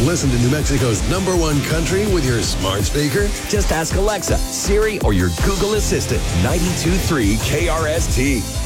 Listen to New Mexico's #1 country with your smart speaker. Just ask Alexa, Siri, or your Google Assistant. 92.3 KRST.